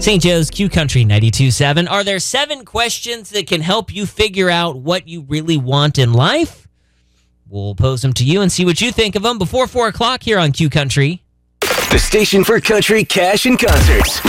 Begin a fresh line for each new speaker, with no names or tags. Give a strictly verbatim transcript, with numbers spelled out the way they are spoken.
Saint Joe's Q Country ninety-two point seven. Are there seven questions that can help you figure out what you really want in life? We'll pose them to you and see what you think of them before four o'clock here on Q Country.
The station for country, cash, and concerts.